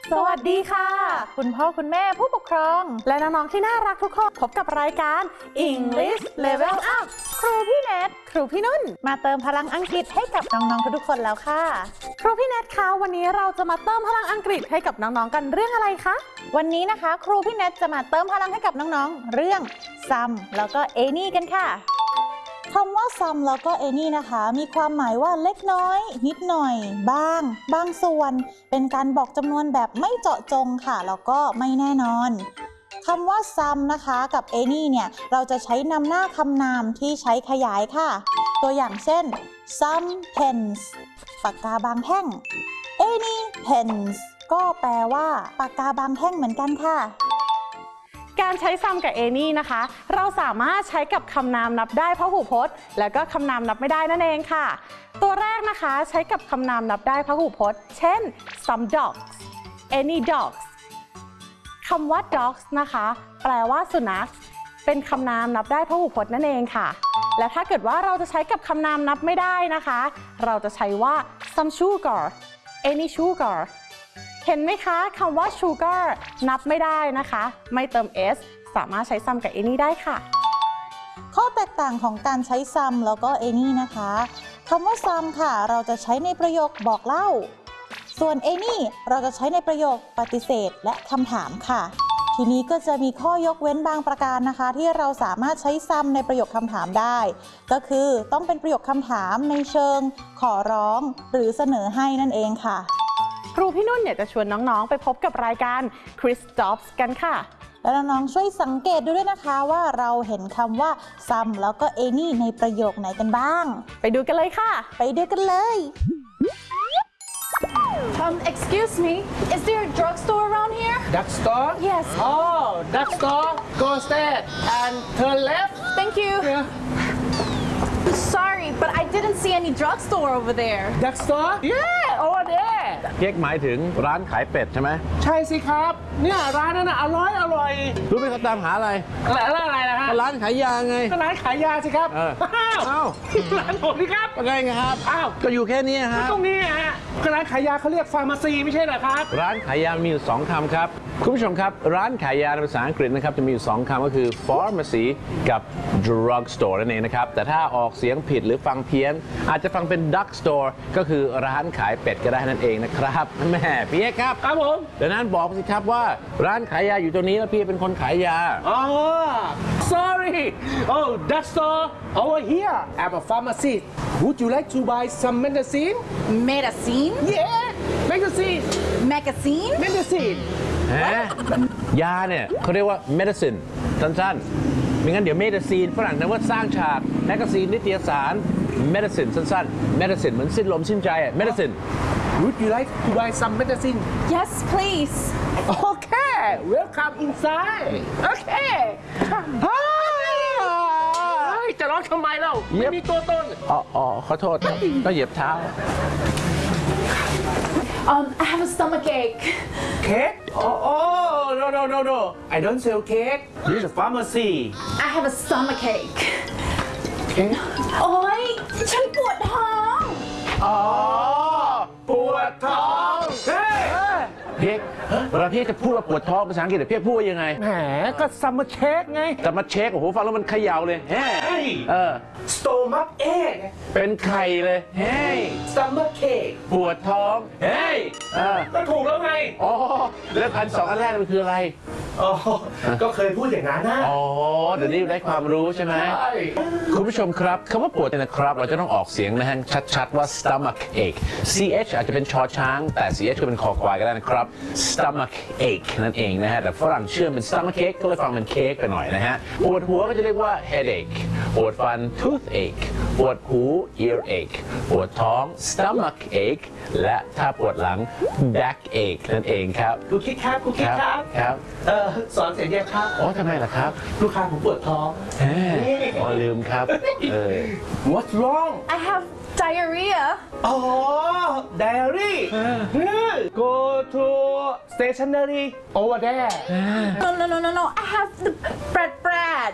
สวัสดีค่ะคุณพ่อคุณแม่ผู้ปกครองและน้องๆที่น่ารักทุกคนพบกับรายการ English Level Up ครูพี่เนทครูพี่นุ่นมาเติมพลังอังกฤษให้กับน้องๆทุกคนแล้วค่ะครูพี่เนทคะวันนี้เราจะมาเติมพลังอังกฤษให้กับน้องๆกันเรื่องอะไรคะวันนี้นะคะครูพี่เนทจะมาเติมพลังให้กับน้องๆเรื่อง Some แล้วก็ Any กันค่ะคำว่า some แล้วก็ any นะคะมีความหมายว่าเล็กน้อยนิดหน่อยบ้างบางส่วนเป็นการบอกจำนวนแบบไม่เจาะจงค่ะแล้วก็ไม่แน่นอนคำว่า some นะคะกับ any เนี่ยเราจะใช้นำหน้าคำนามที่ใช้ขยายค่ะตัวอย่างเช่น some pens ปากกาบางแท่ง any pens ก็แปลว่าปากกาบางแท่งเหมือนกันค่ะการใช้ some กับ any นะคะเราสามารถใช้กับคำนามนับได้พหูพจน์และก็คำนามนับไม่ได้นั่นเองค่ะตัวแรกนะคะใช้กับคำนามนับได้พหูพจน์เช่น some dogs any dogs คำว่า dogs นะคะแปลว่าสุนัขเป็นคำนามนับได้พหูพจน์นั่นเองค่ะและถ้าเกิดว่าเราจะใช้กับคำนามนับไม่ได้นะคะเราจะใช้ว่า some sugar any sugarเห็นไหมคะคำว่า sugar นับไม่ได้นะคะไม่เติม s สามารถใช้ some กับ any ได้ค่ะข้อแตกต่างของการใช้ some แล้วก็ any นะคะคำว่า some ค่ะเราจะใช้ในประโยคบอกเล่าส่วน any เราจะใช้ในประโยคปฏิเสธและคำถามค่ะทีนี้ก็จะมีข้อยกเว้นบางประการนะคะที่เราสามารถใช้ some ในประโยคคำถามได้ก็คือต้องเป็นประโยคคำถามในเชิงขอร้องหรือเสนอให้นั่นเองค่ะครูพี่นุ่นเนี่ยจะชวนน้องๆไปพบกับรายการ Chris Jobs กันค่ะแล้วน้องๆช่วยสังเกตดูด้วยนะคะว่าเราเห็นคำว่า some แล้วก็ any ในประโยคไหนกันบ้างไปดูกันเลยค่ะไปดูกันเลย Excuse me, is there a drugstore around here? Drugstore? Yes. Oh, drugstore. Go straight and turn left. Thank you. Yeah. Sorry, but I didn't see any drugstore over there. Drugstore? Yeah, over there. เค้กหมายถึงร้านขายเป็ดใช่ไหมใช่สิครับเนี่ยร้านนั้นน่ะอร่อยรู้ไหมเขาตามหาอะไรอะไรนะฮะร้านขายยาไงก็ร้านขายยาสิครับอ้าวร้านผมนี่ครับอะไรไงครับอ้าวก็อยู่แค่นี้ฮะตรงนี้ฮะก็ร้านขายยาเขาเรียกฟาร์มาซีไม่ใช่เหรอครับร้านขายยามีอยู่2คำครับคุณผู้ชมครับร้านขายยาในภาษาอังกฤษนะครับจะมีอยู่2คำก็คือ pharmacy กับ drug store นั่นเองนะครับแต่ถ้าออกเสียงผิดหรือฟังเพี้ยนอาจจะฟังเป็น duck store ก็คือร้านขายเป็ดก็ได้นั่นเองนะครับแม่พี่เอกครับครับผมดังนั้นบอกสิครับว่าร้านขายยาอยู่ตรงนี้แล้วพี่เป็นคนขายยา sorry oh drugstore over here I'm a pharmacist would you like to buy some medicine Medicine? yeah medicine Magazine? ยาเนี่ยเขาเรียกว่า medicine สั้นๆไม่งั้นเดี๋ยว medicine ฝรั่งนะว่าสร้างฉากแมกกาซีนนิตยสาร medicine สั้นๆ medicine เหมือนสิ้นลมสิ้นใจอะ medicine Would you like to buy some medicine? Yes, please. Okay, welcome inside. Okay. จะร้องทำไมเล่าไม่มีตัวตนขอโทษก็เหยียบเท้า I have a stomach ache. Cake? Oh, no. I don't sell cake. This is a pharmacy. I have a stomach ache. Cake? โอ๊ยฉันปวดท้องปวดท้องเฮ้ยเพียกเวลาพี่จะพูดว่าปวดท้องภาษาอังกฤษเพียกพูดว่ายังไงแหมก็ซัมเมอร์เช็คไงแต่มาเช็คโอ้โหฟังแล้วมันเขย่าเลยสโตมัคเอ็กเป็นไข่เลยเฮ้ยซัมเมอร์เค้กปวดท้องเฮ้ยก็ถูกแล้วไงแล้วอัน2อันแรกมันคืออะไรก็เคยพูดอย่างนั้นนะเดี๋ยวนี้ได้ความรู้ใช่ไหมคุณผู้ชมครับคำว่าปวดนะครับเราจะต้องออกเสียงนะฮะชัดๆว่า stomach ache ch อาจจะเป็นชอช้างแต่ ch ก็เป็นคอควายก็ได้นะครับ stomach ache นั่นเองนะฮะแต่ฝรั่งเชื่อเป็น stomach ache ก็เลยฟังเป็นเค้กไปหน่อยนะฮะปวดหัวก็จะเรียกว่า headache ปวดฟัน toothache ปวดหู earache ปวดท้อง stomach ache และถ้าปวดหลัง back ache นั่นเองครับครูคิดครับสอนเสร็จยังครับทำไมล่ะครับลูกค้าผมปวดท้องลืมครับ What's wrong? I have diarrhea. Diary. Go to stationery over there. No. I have the bread.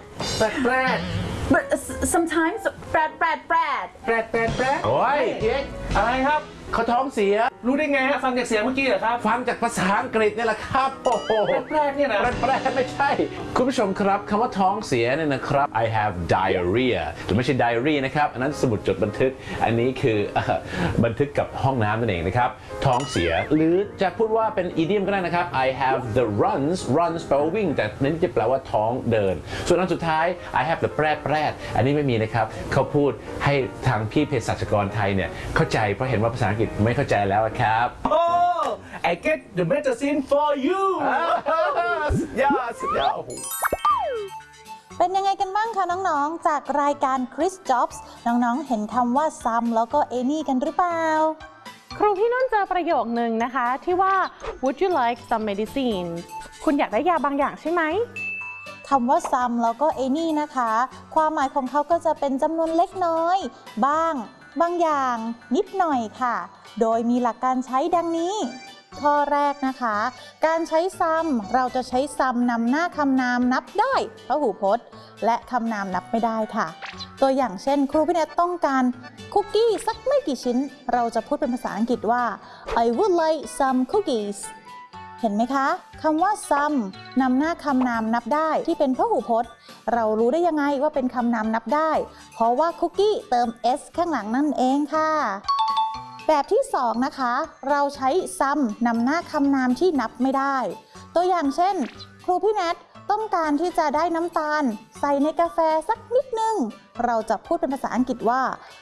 But sometimes bread. โอ้ยเค้กอะไรครับเขาท้องเสียรู้ได้ไงฮะฟังจากเสียงเมื่อกี้เหรอครับฟังจากภาษาอังกฤษนี่แหละครับโอ้โหแรกๆเนี่ยนะแปลไม่ใช่ คุณผู้ชมครับคำว่าท้องเสียเนี่ยนะครับ I have diarrhea หรือไม่ใช่ diary นะครับอันนั้นสมุดจดบันทึกอันนี้คือบันทึกกับห้องน้ำนั่นเองนะครับท้องเสียหรือจะพูดว่าเป็น idiom ก็ได้นะครับ I have the runs แปลว่าวิ่งแต่นั้นจะแปลว่าท้องเดินส่วนอันสุดท้าย I have the แปรอันนี้ไม่มีนะครับเขาพูดให้ทางพี่เภสัชกรไทยเนี่ยเข้าใจเพราะเห็นว่าภาษาอังกฤษไม่เข้าใจแล้วครับ Oh I get the medicine for you สุดยอดโอ้โหเป็นยังไงกันบ้างคะน้องๆ จากรายการ Chris Jobs น้องๆ เห็นคำว่า some แล้วก็ any กันหรือเปล่าครูพี่นุ่นเจอประโยคนึงนะคะที่ว่า Would you like some medicine คุณอยากได้ยาบางอย่างใช่ไหมคำว่า some แล้วก็ any นะคะ ความหมายของเขาก็จะเป็นจำนวนเล็กน้อย บ้าง บางอย่าง นิดหน่อยค่ะ โดยมีหลักการใช้ดังนี้ ข้อแรกนะคะ การใช้ some เราจะใช้ some นำหน้าคำนามนับได้พหูพจน์ และคำนามนับไม่ได้ค่ะ ตัวอย่างเช่น ครูพี่เนตต้องการคุกกี้สักไม่กี่ชิ้น เราจะพูดเป็นภาษาอังกฤษว่า I would like some cookies เห็นไหมคะคำว่า some นำหน้าคำนามนับได้ที่เป็นพหูพจน์ เรารู้ได้ยังไงว่าเป็นคำนามนับได้ เพราะว่าคุกกี้เติม s ข้างหลังนั่นเองค่ะ แบบที่2นะคะเราใช้ some นำหน้าคำนามที่นับไม่ได้ ตัวอย่างเช่น ครูพี่แนทต้องการที่จะได้น้ำตาลใส่ในกาแฟสักนิดนึงเราจะพูดเป็นภาษาอังกฤษว่า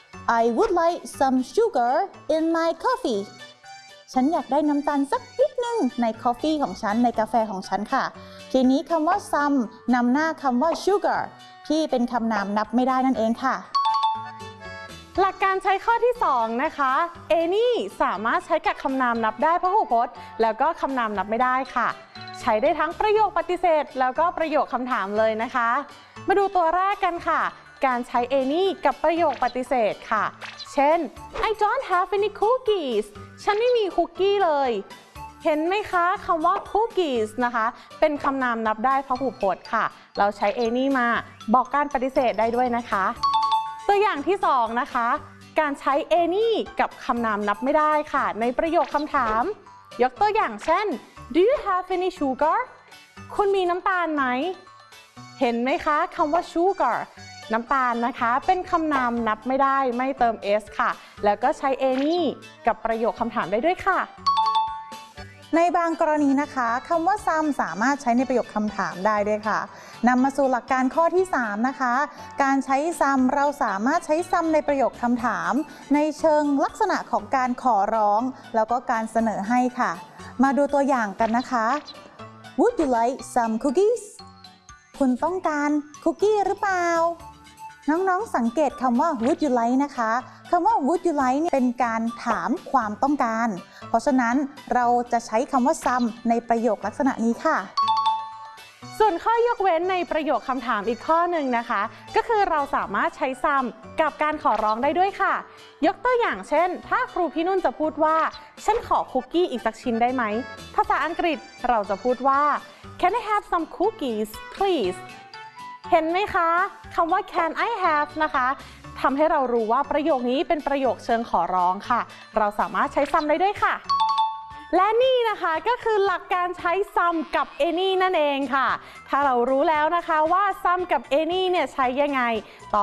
I would like some sugar in my coffee ฉันอยากได้น้ำตาลสักนิดนึงในกาแฟของฉันในกาแฟของฉันค่ะทีนี้คำว่า some นำหน้าคำว่า sugar ที่เป็นคำนามนับไม่ได้นั่นเองค่ะหลักการใช้ข้อที่2นะคะ any สามารถใช้กับคำนามนับได้พหูพจน์แล้วก็คำนามนับไม่ได้ค่ะใช้ได้ทั้งประโยคปฏิเสธแล้วก็ประโยคคำถามเลยนะคะมาดูตัวแรกกันค่ะการใช้ any กับประโยคปฏิเสธค่ะเช่น I don't have any cookies ฉันไม่มีคุกกี้เลยเห็นไหมคะคำว่า cookies นะคะเป็นคำนามนับได้พหูพจน์ค่ะเราใช้ any มาบอกการปฏิเสธได้ด้วยนะคะตัวอย่างที่2นะคะการใช้ any กับคำนามนับไม่ได้ค่ะในประโยคคำถามยกตัวอย่างเช่น Do you have any sugar คุณมีน้ำตาลไหมเห็นไหมคะคำว่า sugar น้ำตาลนะคะเป็นคำนามนับไม่ได้ไม่เติม s ค่ะแล้วก็ใช้ any กับประโยคคำถามได้ด้วยค่ะในบางกรณีนะคะคำว่า some สามารถใช้ในประโยคคำถามได้ด้วยค่ะนำมาสู่หลักการข้อที่3นะคะการใช้ some เราสามารถใช้ some ในประโยคคำถามในเชิงลักษณะของการขอร้องแล้วก็การเสนอให้ค่ะมาดูตัวอย่างกันนะคะ Would you like some cookies คุณต้องการคุกกี้หรือเปล่าน้องๆสังเกตคำว่า Would you like นะคะคำว่า Would you like เป็นการถามความต้องการเพราะฉะนั้นเราจะใช้คำว่า some ในประโยคลักษณะนี้ค่ะส่วนข้อยกเว้นในประโยคคำถามอีกข้อหนึ่งนะคะก็คือเราสามารถใช้ some กับการขอร้องได้ด้วยค่ะยกตัวอย่างเช่นถ้าครูพี่นุ่นจะพูดว่าฉันขอคุกกี้อีกสักชิ้นได้ไหมภาษาอังกฤษเราจะพูดว่า Can I have some cookies please เห็นไหมคะคำว่า Can I have นะคะทำให้เรารู้ว่าประโยคนี้เป็นประโยคเชิงขอร้องค่ะเราสามารถใช้ some ได้ด้วยค่ะและนี่นะคะก็คือหลักการใช้ some กับ any นั่นเองค่ะถ้าเรารู้แล้วนะคะว่า some กับ any เนี่ยใช้ยังไง